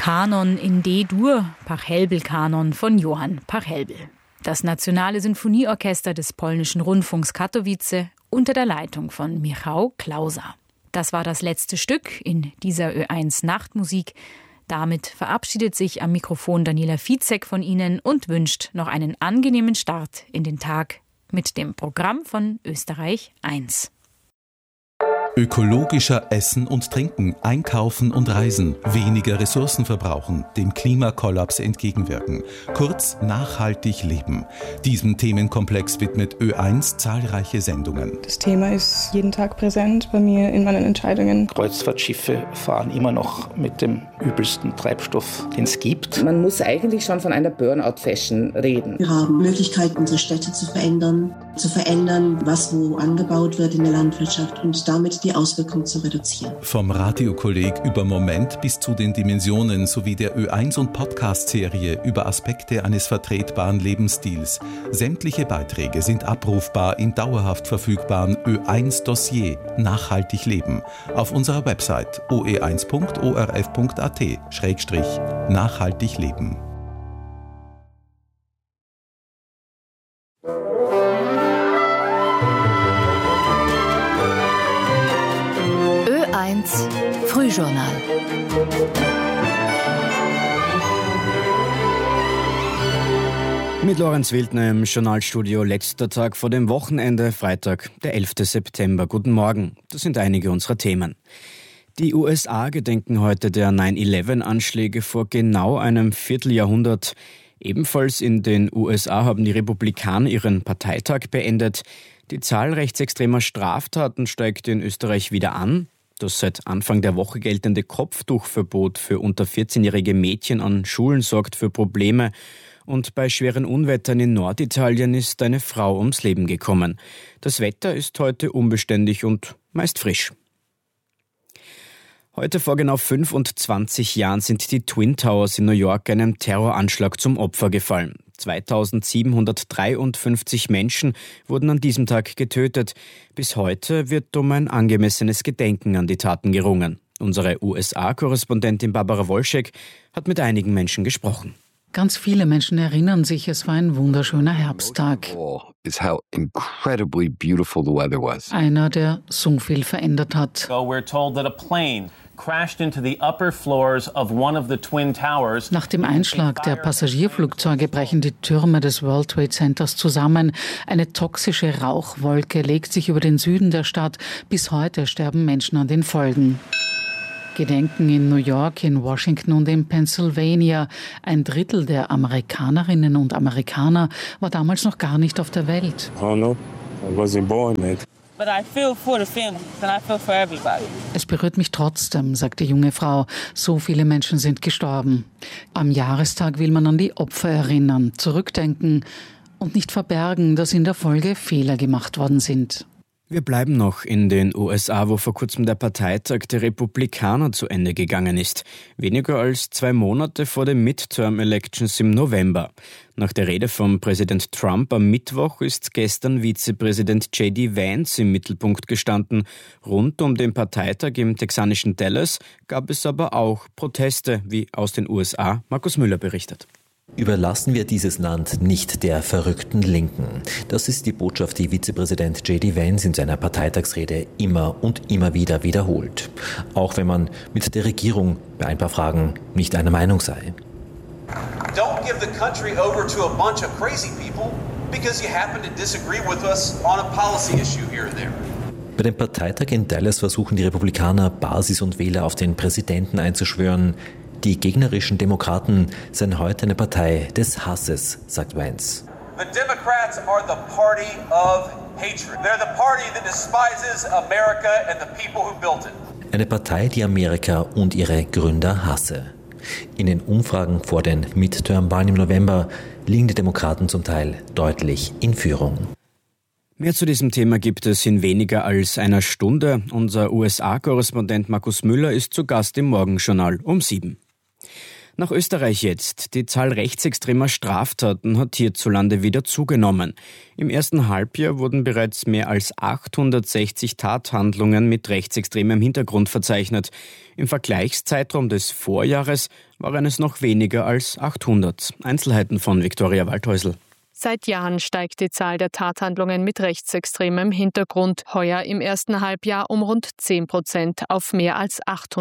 Kanon in D-Dur, Pachelbel-Kanon von Johann Pachelbel. Das Nationale Sinfonieorchester des polnischen Rundfunks Katowice unter der Leitung von Michał Klausa. Das war das letzte Stück in dieser Ö1 Nachtmusik. Damit verabschiedet sich am Mikrofon Daniela Fitzek von Ihnen und wünscht noch einen angenehmen Start in den Tag mit dem Programm von Österreich 1. Ökologischer Essen und Trinken, Einkaufen und Reisen, weniger Ressourcen verbrauchen, dem Klimakollaps entgegenwirken. Kurz, nachhaltig leben. Diesem Themenkomplex widmet Ö1 zahlreiche Sendungen. Das Thema ist jeden Tag präsent bei mir in meinen Entscheidungen. Kreuzfahrtschiffe fahren immer noch mit dem übelsten Treibstoff, den es gibt. Man muss eigentlich schon von einer Burnout-Fashion reden. Wir haben Möglichkeiten, unsere Städte zu verändern, was wo angebaut wird in der Landwirtschaft und damit die Auswirkungen zu reduzieren. Vom Radiokolleg über Moment bis zu den Dimensionen sowie der Ö1 und Podcast-Serie über Aspekte eines vertretbaren Lebensstils. Sämtliche Beiträge sind abrufbar im dauerhaft verfügbaren Ö1-Dossier Nachhaltig leben auf unserer Website oe1.orf.at/nachhaltig leben. Ö1 Frühjournal. Mit Lorenz Wildner im Journalstudio, letzter Tag vor dem Wochenende, Freitag, der 11. September. Guten Morgen, das sind einige unserer Themen. Die USA gedenken heute der 9/11-Anschläge vor genau einem Vierteljahrhundert. Ebenfalls in den USA haben die Republikaner ihren Parteitag beendet. Die Zahl rechtsextremer Straftaten steigt in Österreich wieder an. Das seit Anfang der Woche geltende Kopftuchverbot für unter 14-jährige Mädchen an Schulen sorgt für Probleme. Und bei schweren Unwettern in Norditalien ist eine Frau ums Leben gekommen. Das Wetter ist heute unbeständig und meist frisch. Heute vor genau 25 Jahren sind die Twin Towers in New York einem Terroranschlag zum Opfer gefallen. 2753 Menschen wurden an diesem Tag getötet. Bis heute wird um ein angemessenes Gedenken an die Taten gerungen. Unsere USA-Korrespondentin Barbara Wolschek hat mit einigen Menschen gesprochen. Ganz viele Menschen erinnern sich, es war ein wunderschöner Herbsttag. Einer, der so viel verändert hat. Nach dem Einschlag der Passagierflugzeuge brechen die Türme des World Trade Centers zusammen. Eine toxische Rauchwolke legt sich über den Süden der Stadt. Bis heute sterben Menschen an den Folgen. Gedenken in New York, in Washington und in Pennsylvania. 1/3 der Amerikanerinnen und Amerikaner war damals noch gar nicht auf der Welt. Es berührt mich trotzdem, sagt die junge Frau. So viele Menschen sind gestorben. Am Jahrestag will man an die Opfer erinnern, zurückdenken und nicht verbergen, dass in der Folge Fehler gemacht worden sind. Wir bleiben noch in den USA, wo vor kurzem der Parteitag der Republikaner zu Ende gegangen ist. Weniger als 2 Monate vor den Midterm-Elections im November. Nach der Rede von Präsident Trump am Mittwoch ist gestern Vizepräsident J.D. Vance im Mittelpunkt gestanden. Rund um den Parteitag im texanischen Dallas gab es aber auch Proteste, wie aus den USA Markus Müller berichtet. Überlassen wir dieses Land nicht der verrückten Linken. Das ist die Botschaft, die Vizepräsident J.D. Vance in seiner Parteitagsrede immer und immer wieder wiederholt. Auch wenn man mit der Regierung bei ein paar Fragen nicht einer Meinung sei. Don't give the country over to a bunch of crazy people because you happen to disagree with us on a policy issue here and there. Bei dem Parteitag in Dallas versuchen die Republikaner, Basis und Wähler auf den Präsidenten einzuschwören. Die gegnerischen Demokraten seien heute eine Partei des Hasses, sagt Vance. The Democrats are the party of hatred. They're the party that despises America and the people who built it. Eine Partei, die Amerika und ihre Gründer hasse. In den Umfragen vor den Midterm-Wahlen im November liegen die Demokraten zum Teil deutlich in Führung. Mehr zu diesem Thema gibt es in weniger als einer Stunde. Unser USA-Korrespondent Markus Müller ist zu Gast im Morgenjournal um 7. Nach Österreich jetzt. Die Zahl rechtsextremer Straftaten hat hierzulande wieder zugenommen. Im ersten Halbjahr wurden bereits mehr als 860 Tathandlungen mit rechtsextremem Hintergrund verzeichnet. Im Vergleichszeitraum des Vorjahres waren es noch weniger als 800. Einzelheiten von Viktoria Waldhäusl. Seit Jahren steigt die Zahl der Tathandlungen mit rechtsextremem Hintergrund. Heuer im ersten Halbjahr um rund 10% auf mehr als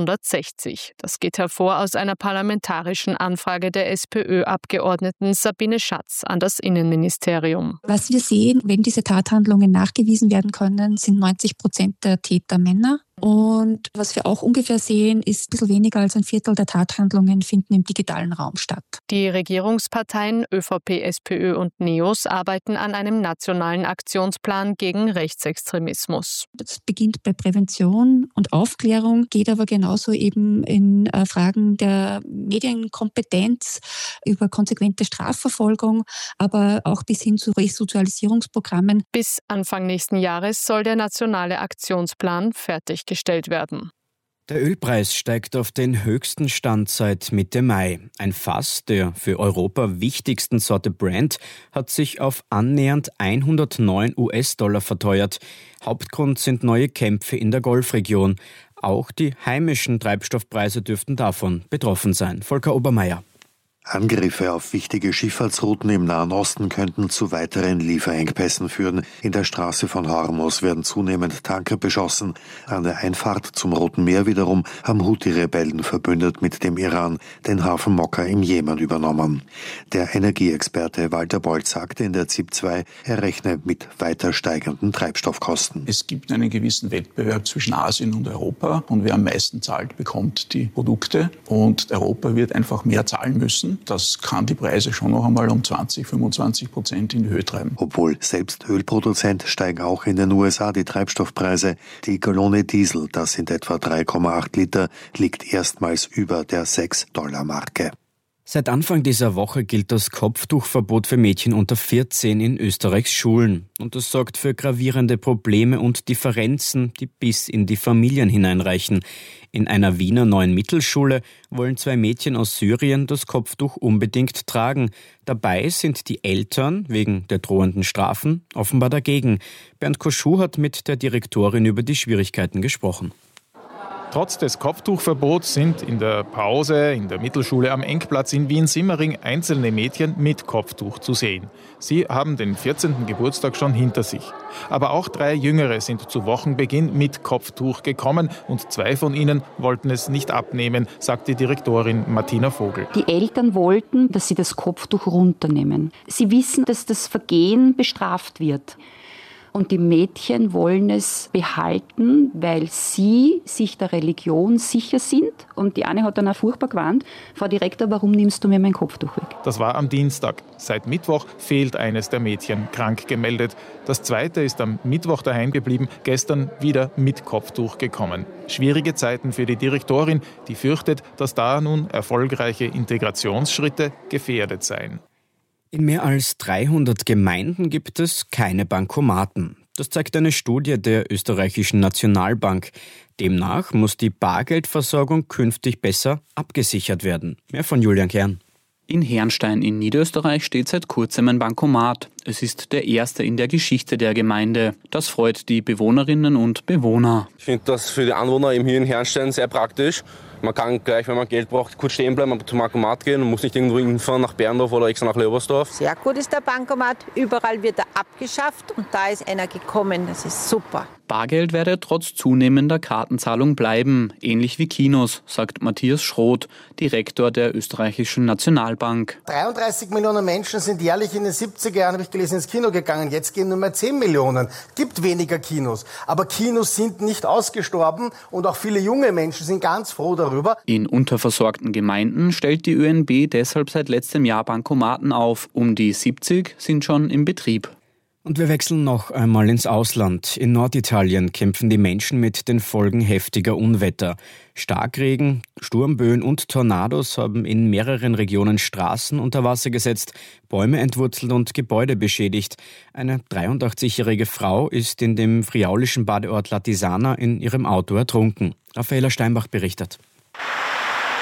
860. Das geht hervor aus einer parlamentarischen Anfrage der SPÖ-Abgeordneten Sabine Schatz an das Innenministerium. Was wir sehen, wenn diese Tathandlungen nachgewiesen werden können, sind 90% der Täter Männer. Und was wir auch ungefähr sehen, ist ein bisschen weniger als ein Viertel der Tathandlungen finden im digitalen Raum statt. Die Regierungsparteien ÖVP, SPÖ und NEOS arbeiten an einem nationalen Aktionsplan gegen Rechtsextremismus. Das beginnt bei Prävention und Aufklärung, geht aber genauso eben in Fragen der Medienkompetenz, über konsequente Strafverfolgung, aber auch bis hin zu Resozialisierungsprogrammen. Bis Anfang nächsten Jahres soll der nationale Aktionsplan fertiggestellt werden. Der Ölpreis steigt auf den höchsten Stand seit Mitte Mai. Ein Fass der für Europa wichtigsten Sorte Brent hat sich auf annähernd 109 US-Dollar verteuert. Hauptgrund sind neue Kämpfe in der Golfregion. Auch die heimischen Treibstoffpreise dürften davon betroffen sein. Volker Obermeier. Angriffe auf wichtige Schifffahrtsrouten im Nahen Osten könnten zu weiteren Lieferengpässen führen. In der Straße von Hormuz werden zunehmend Tanker beschossen. An der Einfahrt zum Roten Meer wiederum haben Houthi-Rebellen verbündet mit dem Iran den Hafen Mokka im Jemen übernommen. Der Energieexperte Walter Bolt sagte in der ZIP 2, er rechne mit weiter steigenden Treibstoffkosten. Es gibt einen gewissen Wettbewerb zwischen Asien und Europa und wer am meisten zahlt, bekommt die Produkte und Europa wird einfach mehr zahlen müssen. Das kann die Preise schon noch einmal um 20-25% in die Höhe treiben. Obwohl selbst Ölproduzent steigen auch in den USA die Treibstoffpreise. Die Gallone Diesel, das sind etwa 3,8 Liter, liegt erstmals über der $6-Marke. Seit Anfang dieser Woche gilt das Kopftuchverbot für Mädchen unter 14 in Österreichs Schulen. Und das sorgt für gravierende Probleme und Differenzen, die bis in die Familien hineinreichen. In einer Wiener neuen Mittelschule wollen 2 Mädchen aus Syrien das Kopftuch unbedingt tragen. Dabei sind die Eltern wegen der drohenden Strafen offenbar dagegen. Bernd Koschuh hat mit der Direktorin über die Schwierigkeiten gesprochen. Trotz des Kopftuchverbots sind in der Pause in der Mittelschule am Engplatz in Wien-Simmering einzelne Mädchen mit Kopftuch zu sehen. Sie haben den 14. Geburtstag schon hinter sich. Aber auch 3 Jüngere sind zu Wochenbeginn mit Kopftuch gekommen und 2 von ihnen wollten es nicht abnehmen, sagt die Direktorin Martina Vogel. Die Eltern wollten, dass sie das Kopftuch runternehmen. Sie wissen, dass das Vergehen bestraft wird. Und die Mädchen wollen es behalten, weil sie sich der Religion sicher sind. Und die eine hat dann auch furchtbar gewarnt: Frau Direktor, warum nimmst du mir mein Kopftuch weg? Das war am Dienstag. Seit Mittwoch fehlt eines der Mädchen, krank gemeldet. Das zweite ist am Mittwoch daheim geblieben, gestern wieder mit Kopftuch gekommen. Schwierige Zeiten für die Direktorin, die fürchtet, dass da nun erfolgreiche Integrationsschritte gefährdet seien. In mehr als 300 Gemeinden gibt es keine Bankomaten. Das zeigt eine Studie der österreichischen Nationalbank. Demnach muss die Bargeldversorgung künftig besser abgesichert werden. Mehr von Julian Kern. In Herrnstein in Niederösterreich steht seit kurzem ein Bankomat. Es ist der erste in der Geschichte der Gemeinde. Das freut die Bewohnerinnen und Bewohner. Ich finde das für die Anwohner eben hier in Herrnstein sehr praktisch. Man kann gleich, wenn man Geld braucht, kurz stehen bleiben, zum Bankomat gehen und muss nicht irgendwo hinfahren nach Berndorf oder extra nach Leobersdorf. Sehr gut ist der Bankomat. Überall wird er abgeschafft und da ist einer gekommen. Das ist super. Bargeld werde trotz zunehmender Kartenzahlung bleiben, ähnlich wie Kinos, sagt Matthias Schroth, Direktor der österreichischen Nationalbank. 33 Millionen Menschen sind jährlich in den 70er Jahren, habe ich gelesen, ins Kino gegangen. Jetzt gehen nur mehr 10 Millionen. Gibt weniger Kinos. Aber Kinos sind nicht ausgestorben und auch viele junge Menschen sind ganz froh darüber. In unterversorgten Gemeinden stellt die ÖNB deshalb seit letztem Jahr Bankomaten auf. Um die 70 sind schon im Betrieb. Und wir wechseln noch einmal ins Ausland. In Norditalien kämpfen die Menschen mit den Folgen heftiger Unwetter. Starkregen, Sturmböen und Tornados haben in mehreren Regionen Straßen unter Wasser gesetzt, Bäume entwurzelt und Gebäude beschädigt. Eine 83-jährige Frau ist in dem friaulischen Badeort Latisana in ihrem Auto ertrunken. Raffaela Steinbach berichtet.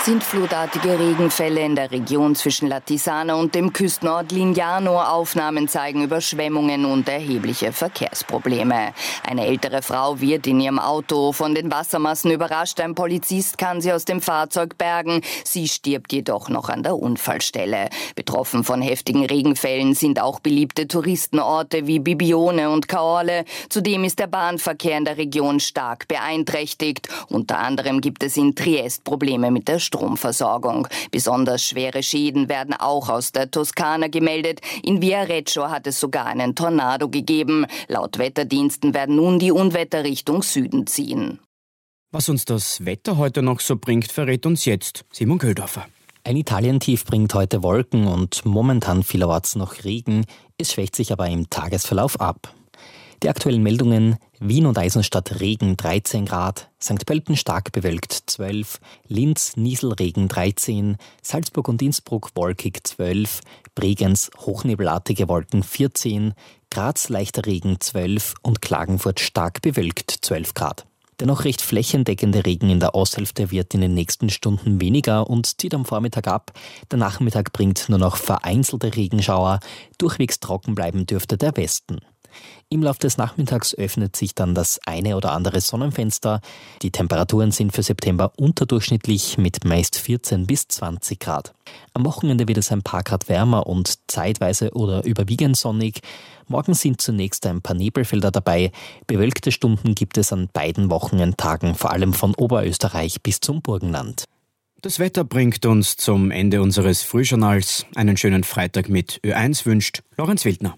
sind flutartige Regenfälle in der Region zwischen Latisana und dem Küstenort Lignano. Aufnahmen zeigen Überschwemmungen und erhebliche Verkehrsprobleme. Eine ältere Frau wird in ihrem Auto von den Wassermassen überrascht. Ein Polizist kann sie aus dem Fahrzeug bergen. Sie stirbt jedoch noch an der Unfallstelle. Betroffen von heftigen Regenfällen sind auch beliebte Touristenorte wie Bibione und Caorle. Zudem ist der Bahnverkehr in der Region stark beeinträchtigt. Unter anderem gibt es in Triest Probleme mit der Stromversorgung. Besonders schwere Schäden werden auch aus der Toskana gemeldet. In Viareggio hat es sogar einen Tornado gegeben. Laut Wetterdiensten werden nun die Unwetter Richtung Süden ziehen. Was uns das Wetter heute noch so bringt, verrät uns jetzt Simon Köldorfer. Ein Italientief bringt heute Wolken und momentan vielerorts noch Regen. Es schwächt sich aber im Tagesverlauf ab. Die aktuellen Meldungen: Wien und Eisenstadt Regen 13 Grad, St. Pölten stark bewölkt 12, Linz Nieselregen 13, Salzburg und Innsbruck wolkig 12, Bregenz hochnebelartige Wolken 14, Graz leichter Regen 12 und Klagenfurt stark bewölkt 12 Grad. Der noch recht flächendeckende Regen in der Osthälfte wird in den nächsten Stunden weniger und zieht am Vormittag ab. Der Nachmittag bringt nur noch vereinzelte Regenschauer. Durchwegs trocken bleiben dürfte der Westen. Im Laufe des Nachmittags öffnet sich dann das eine oder andere Sonnenfenster. Die Temperaturen sind für September unterdurchschnittlich mit meist 14 bis 20 Grad. Am Wochenende wird es ein paar Grad wärmer und zeitweise oder überwiegend sonnig. Morgen sind zunächst ein paar Nebelfelder dabei. Bewölkte Stunden gibt es an beiden Wochenendtagen, vor allem von Oberösterreich bis zum Burgenland. Das Wetter bringt uns zum Ende unseres Frühjournals. Einen schönen Freitag mit Ö1 wünscht Lorenz Wildner.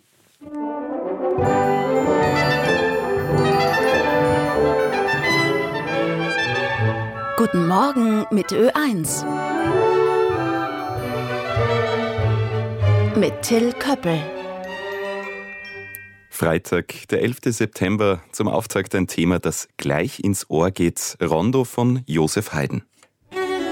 Guten Morgen mit Ö1. Mit Till Köppel. Freitag, der 11. September, zum Auftakt ein Thema, das gleich ins Ohr geht. Rondo von Josef Haydn.